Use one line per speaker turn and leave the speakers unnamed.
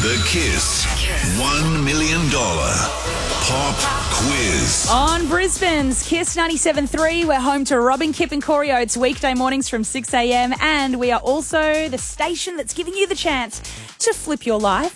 The Kiss $1 million pop quiz.
On Brisbane's Kiss 97.3, we're home to Robin, Kip and Corey Oates weekday mornings from 6 a.m. And we are also the station that's giving you the chance to flip your life